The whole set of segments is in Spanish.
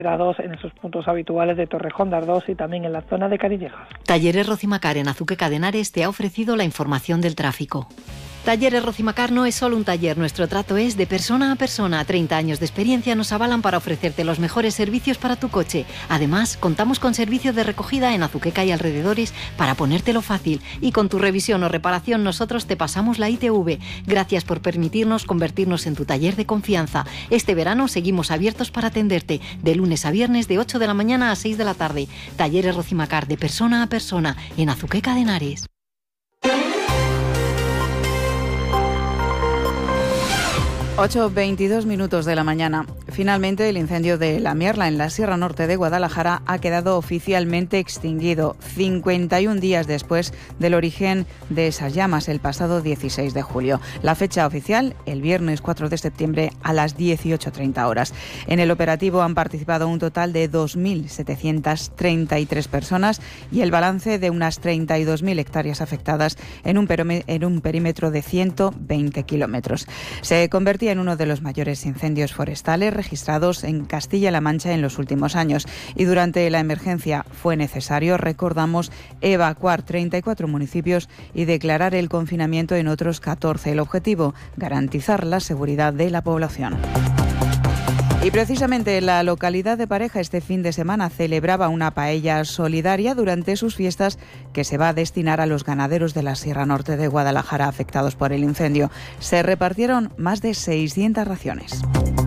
en esos puntos habituales de Torrejón de Ardoz y también en la zona de Canillejas. Talleres Rocimacar en Azuqueca de Henares te ha ofrecido la información del tráfico. Talleres Rocimacar no es solo un taller, nuestro trato es de persona a persona. 30 años de experiencia nos avalan para ofrecerte los mejores servicios para tu coche. Además, contamos con servicio de recogida en Azuqueca y alrededores para ponértelo fácil. Y con tu revisión o reparación nosotros te pasamos la ITV. Gracias por permitirnos convertirnos en tu taller de confianza. Este verano seguimos abiertos para atenderte, de lunes a viernes de 8 de la mañana a 6 de la tarde. Talleres Rocimacar de persona a persona en Azuqueca de Henares. 8:22 minutos de la mañana. Finalmente, el incendio de La Mierla en la Sierra Norte de Guadalajara ha quedado oficialmente extinguido 51 días después del origen de esas llamas, el pasado 16 de julio. La fecha oficial, el viernes 4 de septiembre a las 18:30 horas. En el operativo han participado un total de 2.733 personas y el balance de unas 32.000 hectáreas afectadas en un perímetro de 120 kilómetros. Se convertía en uno de los mayores incendios forestales registrados en Castilla-La Mancha en los últimos años, y durante la emergencia fue necesario, recordamos, evacuar 34 municipios y declarar el confinamiento en otros 14. El objetivo, garantizar la seguridad de la población. Y precisamente la localidad de Pareja este fin de semana celebraba una paella solidaria durante sus fiestas que se va a destinar a los ganaderos de la Sierra Norte de Guadalajara afectados por el incendio. Se repartieron más de 600 raciones.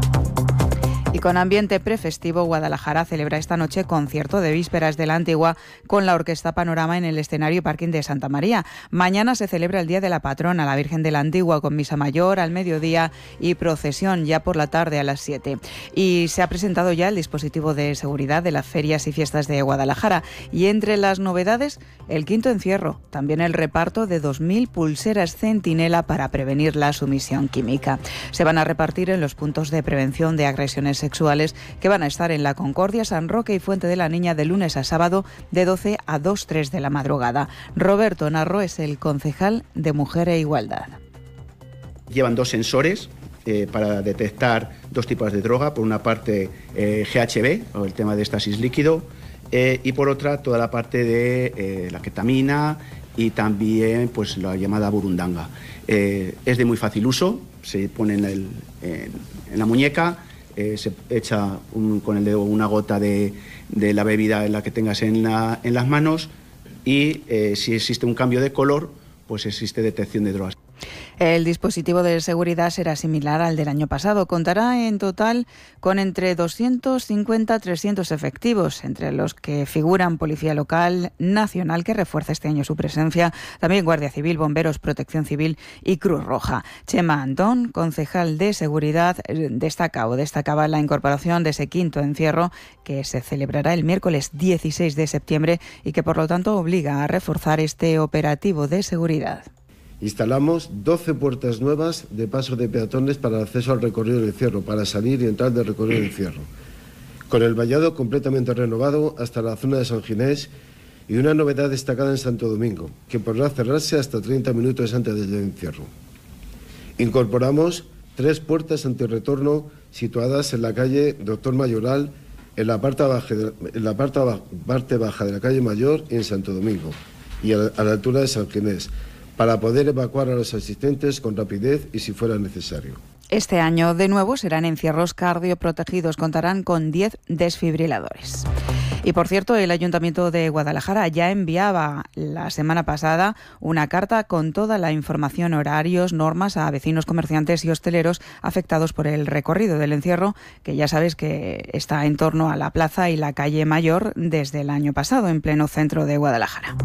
Y con ambiente prefestivo, Guadalajara celebra esta noche concierto de vísperas de la Antigua con la Orquesta Panorama en el escenario Parking de Santa María. Mañana se celebra el Día de la Patrona, la Virgen de la Antigua, con misa mayor al mediodía y procesión ya por la tarde a las 7. Y se ha presentado ya el dispositivo de seguridad de las ferias y fiestas de Guadalajara. Y entre las novedades, el quinto encierro, también el reparto de 2.000 pulseras Centinela para prevenir la sumisión química. Se van a repartir en los puntos de prevención de agresiones sexuales que van a estar en La Concordia, San Roque y Fuente de la Niña de lunes a sábado de 12 a 2-3 de la madrugada. Roberto Narro es el concejal de Mujer e Igualdad. Llevan 2 sensores para detectar 2 tipos de droga, por una parte GHB, o el tema de éxtasis líquido, y por otra toda la parte de la ketamina y también pues la llamada burundanga. Es de muy fácil uso, se pone en la muñeca, se echa con el dedo una gota de la bebida en la que tengas en las manos y si existe un cambio de color, pues existe detección de drogas. El dispositivo de seguridad será similar al del año pasado. Contará en total con entre 250 a 300 efectivos, entre los que figuran Policía Local, Nacional, que refuerza este año su presencia, también Guardia Civil, Bomberos, Protección Civil y Cruz Roja. Chema Antón, concejal de Seguridad, destacaba la incorporación de ese quinto encierro que se celebrará el miércoles 16 de septiembre y que por lo tanto obliga a reforzar este operativo de seguridad. Instalamos 12 puertas nuevas de paso de peatones para el acceso al recorrido del encierro, para salir y entrar del recorrido del encierro, con el vallado completamente renovado hasta la zona de San Ginés y una novedad destacada en Santo Domingo, que podrá cerrarse hasta 30 minutos antes del encierro. Incorporamos 3 puertas antirretorno situadas en la calle Doctor Mayoral, en la parte baja de la calle Mayor y en Santo Domingo, y a la altura de San Ginés, para poder evacuar a los asistentes con rapidez y si fuera necesario. Este año, de nuevo, serán encierros cardioprotegidos. Contarán con 10 desfibriladores. Y, por cierto, el Ayuntamiento de Guadalajara ya enviaba la semana pasada una carta con toda la información, horarios, normas a vecinos, comerciantes y hosteleros afectados por el recorrido del encierro, que ya sabes que está en torno a la plaza y la calle Mayor desde el año pasado, en pleno centro de Guadalajara.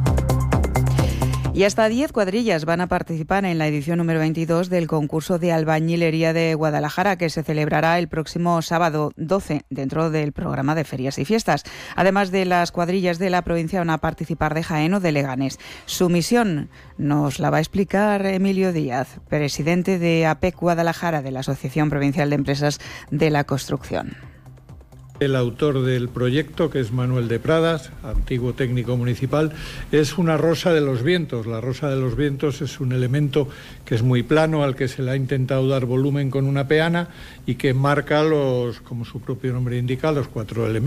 Y hasta 10 cuadrillas van a participar en la edición número 22 del concurso de albañilería de Guadalajara, que se celebrará el próximo sábado 12 dentro del programa de ferias y fiestas. Además de las cuadrillas de la provincia, van a participar de Jaén o de Leganés. Su misión nos la va a explicar Emilio Díaz, presidente de APEC Guadalajara, de la Asociación Provincial de Empresas de la Construcción. El autor del proyecto, que es Manuel de Pradas, antiguo técnico municipal, es una rosa de los vientos. La rosa de los vientos es un elemento que es muy plano, al que se le ha intentado dar volumen con una peana y que marca como su propio nombre indica, los 4 elementos.